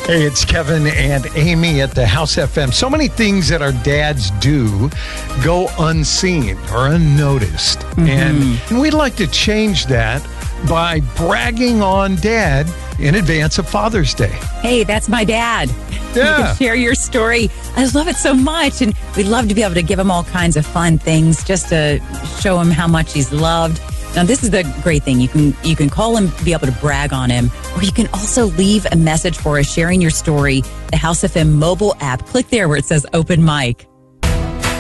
Hey, it's Kevin and Amy at the House FM. So many things that our dads do go unseen or unnoticed. And we'd like to change that by bragging on Dad in advance of Father's Day. Hey, that's my dad. Yeah. You can share your story. I love it so much. And we'd love to be able to give him all kinds of fun things just to show him how much he's loved. Now, this is the great thing. You can call him, be able to brag on him, or you can also leave a message for us sharing your story. The House FM mobile app. Click there where it says Open Mic.